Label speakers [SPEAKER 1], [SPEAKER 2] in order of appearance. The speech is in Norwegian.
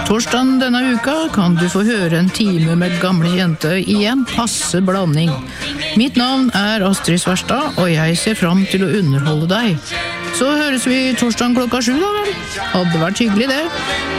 [SPEAKER 1] Torsdagen denne uka kan du få høre en time med gamle jente i en passe blanding. Mitt navn er Astrid Sverstad, og jeg ser fram til å underholde deg. Så høres vi torsdagen klokka 7 da vel? Hadde vært hyggelig det.